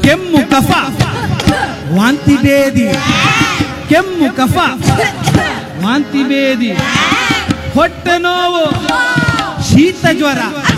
ಕೆಮ್ಮು ಕಫ ವಾಂತಿ ಬೇದಿ, ಕೆಮ್ಮು ಕಫ ವಾಂತಿ ಬೇದಿ, ಹೊಟ್ಟೆ ನೋವು, ಶೀತ ಜ್ವರ,